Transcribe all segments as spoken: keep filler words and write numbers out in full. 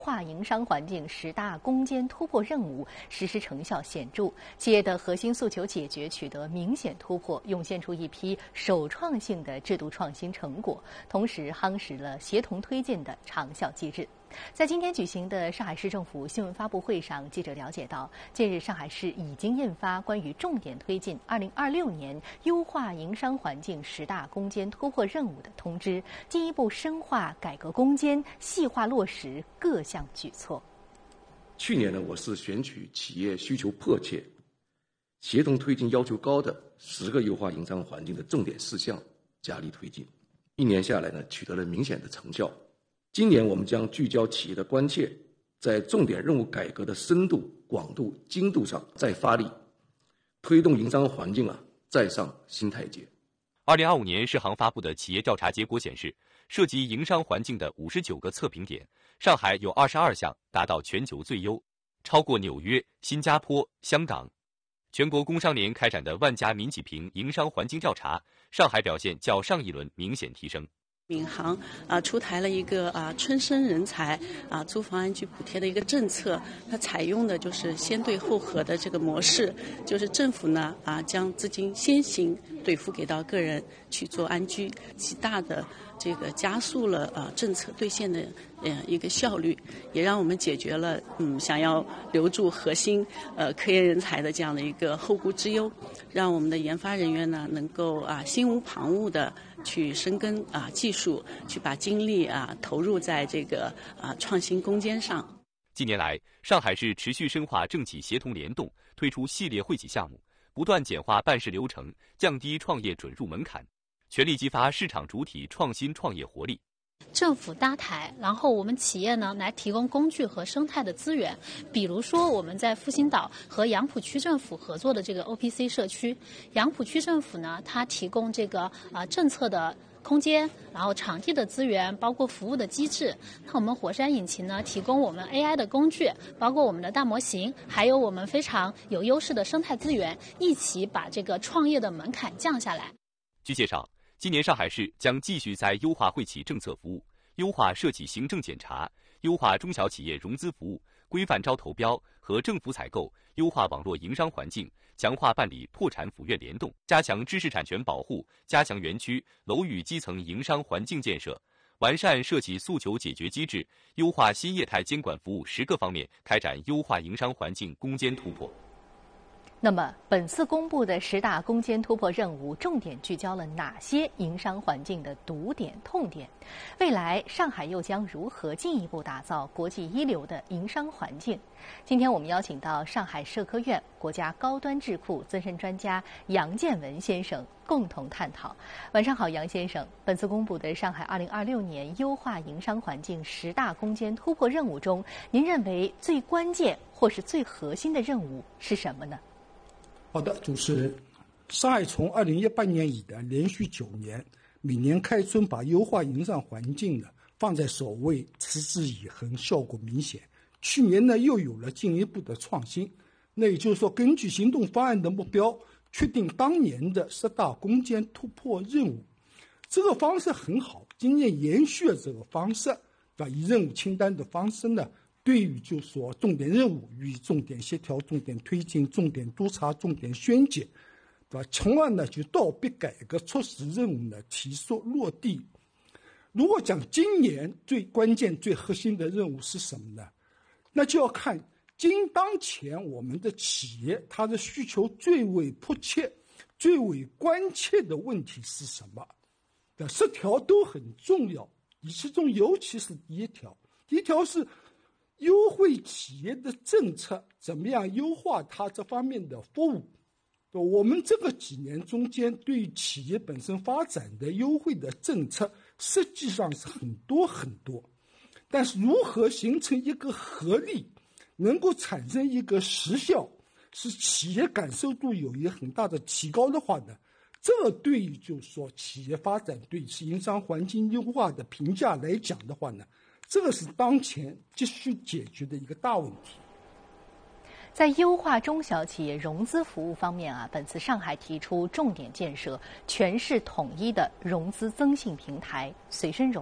化营商环境十大攻坚突破任务实施成效显著，企业的核心诉求解决取得明显突破，涌现出一批首创性的制度创新成果，同时夯实了协同推进的长效机制。在今天举行的上海市政府新闻发布会上，记者了解到，近日上海市已经印发关于重点推进二零二六年优化营商环境十大攻坚突破任务的通知，进一步深化改革攻坚，细化落实各项举措。 去年呢，我是选取企业需求迫切、协同推进要求高的十个优化营商环境的重点事项，加力推进。一年下来呢，取得了明显的成效。今年我们将聚焦企业的关切，在重点任务改革的深度、广度、精度上再发力，推动营商环境啊再上新台阶。 二零二五年世行发布的企业调查结果显示，涉及营商环境的五十九个测评点，上海有二十二项达到全球最优，超过纽约、新加坡、香港。全国工商联开展的万家民企评营商环境调查，上海表现较上一轮明显提升。 闵行啊出台了一个啊春生人才啊租房安居补贴的一个政策，它采用的就是先对后核的这个模式，就是政府呢啊将资金先行兑付给到个人去做安居，极大的这个加速了啊政策兑现的呃一个效率，也让我们解决了嗯想要留住核心呃科研人才的这样的一个后顾之忧，让我们的研发人员呢能够啊心无旁骛的去深耕啊技术，去把精力啊投入在这个啊创新攻坚上。 近年来，上海市持续深化政企协同联动，推出系列惠企项目，不断简化办事流程，降低创业准入门槛，全力激发市场主体创新创业活力。 政府搭台，然后我们企业呢来提供工具和生态的资源，比如说我们在复兴岛和杨浦区政府合作的这个 O P C 社区，杨浦区政府呢它提供这个啊、呃、政策的空间，然后场地的资源，包括服务的机制。那我们火山引擎呢提供我们 A I 的工具，包括我们的大模型，还有我们非常有优势的生态资源，一起把这个创业的门槛降下来。 据介绍，今年上海市将继续在优化惠企政策服务、优化涉企行政检查、优化中小企业融资服务、规范招投标和政府采购、优化网络营商环境，强化办理破产府院联动，加强知识产权保护，加强园区、楼宇基层营商环境建设，完善涉企诉求解决机制，优化新业态监管服务十个方面开展优化营商环境攻坚突破。 那么，本次公布的十大攻坚突破任务，重点聚焦了哪些营商环境的堵点、痛点？未来上海又将如何进一步打造国际一流的营商环境？今天我们邀请到上海社科院国家高端智库资深专家杨建文先生共同探讨。晚上好，杨先生。本次公布的上海二零二六年优化营商环境十大攻坚突破任务中，您认为最关键或是最核心的任务是什么呢？ 好的，主持人，上海从二零一八年以来连续九年，每年开春把优化营商环境呢放在首位，持之以恒，效果明显。去年呢又有了进一步的创新，那也就是说，根据行动方案的目标，确定当年的十大攻坚突破任务。这个方式很好，今年延续了这个方式，对吧？以任务清单的方式呢，对于就说重点任务予以重点协调、重点推进、重点督查、重点宣解，对吧？从而呢就倒逼改革措施任务呢提速落地。如果讲今年最关键、最核心的任务是什么呢？那就要看今当前我们的企业它的需求最为迫切、最为关切的问题是什么？的十条都很重要，其中尤其是第一条，第一条是优惠企业的政策，怎么样优化它这方面的服务。我们这个几年中间对于企业本身发展的优惠的政策实际上是很多很多，但是如何形成一个合力，能够产生一个实效，使企业感受度有一个很大的提高的话呢，这对于就是说企业发展对营商环境优化的评价来讲的话呢，这个是当前急需解决的一个大问题。 在优化中小企业融资服务方面啊，本次上海提出重点建设全市统一的融资增信平台随身融。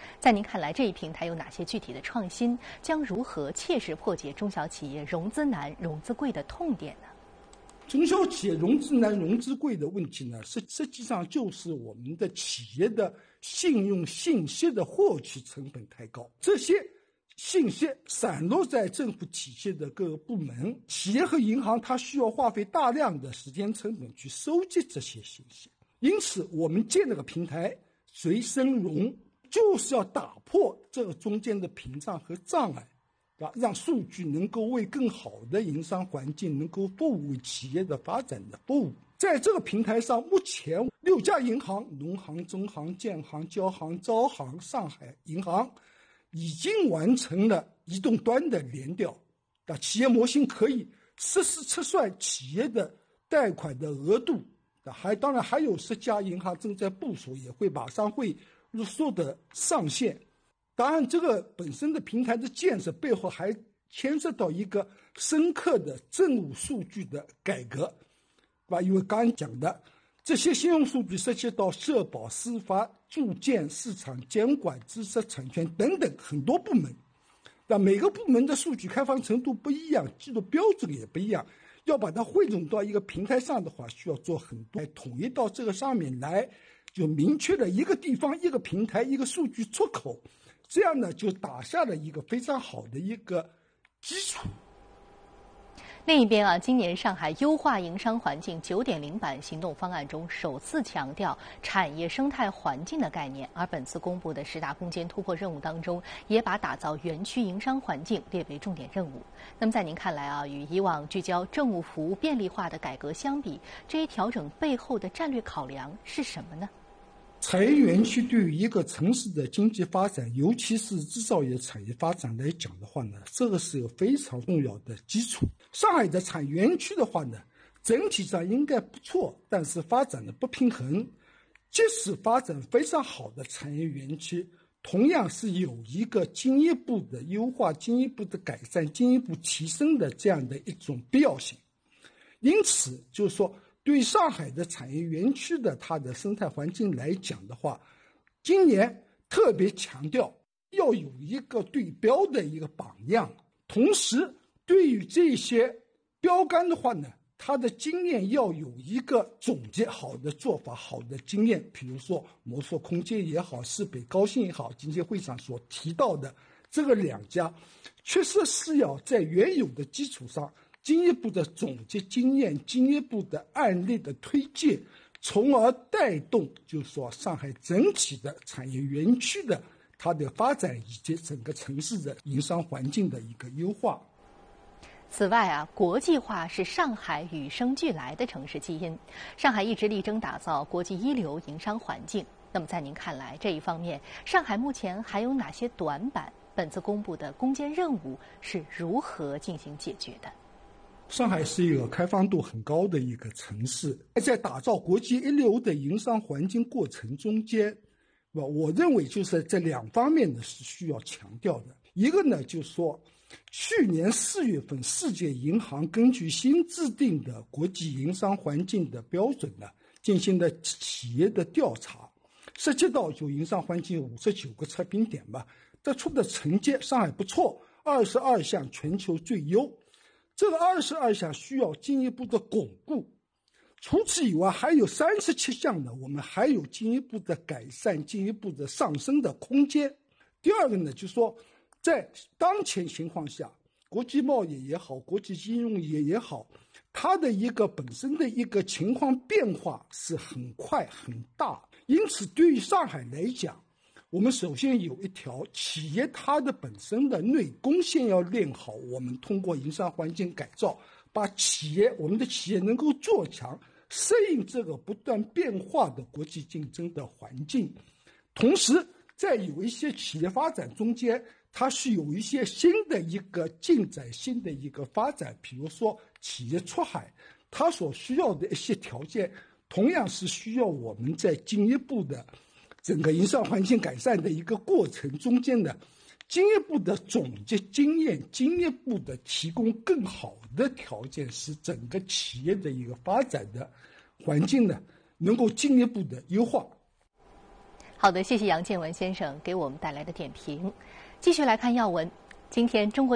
在您看来，这一平台有哪些具体的创新？将如何切实破解中小企业融资难、融资贵的痛点呢？ 中小企业融资难、融资贵的问题呢，实实际上就是我们的企业的信用信息的获取成本太高，这些信息散落在政府体系的各个部门，企业和银行它需要花费大量的时间成本去收集这些信息。因此，我们建了个平台随身融，就是要打破这个中间的屏障和障碍。啊，让数据能够为更好的营商环境能够服务企业的发展的服务。在这个平台上，目前六家银行，农行、中行、建行、交行、招行、上海银行已经完成了移动端的联调。啊，企业模型可以实时测算企业的贷款的额度。啊，还当然还有十家银行正在部署，也会马上会陆续的上线。当然，这个本身的平台的建设背后还牵涉到一个深刻的政务数据的改革，吧？因为刚刚讲的这些信用数据涉及到社保、司法、住建、市场监管、知识产权等等很多部门，那每个部门的数据开放程度不一样，记录标准也不一样，要把它汇总到一个平台上的话，需要做很多统一到这个上面来，就明确了一个地方、一个平台、一个数据出口。这样呢，就打下了一个非常好的一个基础。 另一边啊，今年上海优化营商环境 九点零 版行动方案中首次强调产业生态环境的概念，而本次公布的十大攻坚突破任务当中，也把打造园区营商环境列为重点任务。那么在您看来啊，与以往聚焦政务服务便利化的改革相比，这一调整背后的战略考量是什么呢？ 产业园区对于一个城市的经济发展，尤其是制造业产业发展来讲的话呢，这个是有非常重要的基础。上海的产业园区的话呢，整体上应该不错，但是发展的不平衡。即使发展非常好的产业园区，同样是有一个进一步的优化、进一步的改善、进一步提升的这样的一种必要性。因此，就是说，对上海的产业园区的它的生态环境来讲的话，今年特别强调要有一个对标的一个榜样，同时对于这些标杆的话呢，它的经验要有一个总结好的做法、好的经验，比如说魔术空间也好，市北高新也好，今天会上所提到的这个两家，确实是要在原有的基础上进一步的总结经验，进一步的案例的推荐，从而带动就是说上海整体的产业园区的它的发展以及整个城市的营商环境的一个优化。 此外啊，国际化是上海与生俱来的城市基因。上海一直力争打造国际一流营商环境。那么在您看来，这一方面，上海目前还有哪些短板？本次公布的攻坚任务是如何进行解决的？ 上海是一个开放度很高的一个城市，在打造国际一流的营商环境过程中间，我认为就是这两方面呢是需要强调的。一个呢，就是说，去年四月份，世界银行根据新制定的国际营商环境的标准呢，进行了企业的调查，涉及到就营商环境五十九个测评点吧，得出的成绩上海不错，二十二项全球最优。这个二十二项需要进一步的巩固，除此以外还有三十七项呢，我们还有进一步的改善、进一步的上升的空间。第二个呢，就是说，在当前情况下，国际贸易也好，国际金融业也好，它的一个本身的一个情况变化是很快很大，因此对于上海来讲，我们首先有一条企业它的本身的内功先要练好，我们通过营商环境改造，把企业我们的企业能够做强，适应这个不断变化的国际竞争的环境。同时在有一些企业发展中间，它是有一些新的一个进展，新的一个发展，比如说企业出海，它所需要的一些条件同样是需要我们在进一步的整个营商环境改善的一个过程中间的进一步的总结经验，进一步的提供更好的条件，使整个企业的一个发展的环境呢能够进一步的优化。 好。 好的，谢谢杨建文先生给我们带来的点评。继续来看要闻，今天中国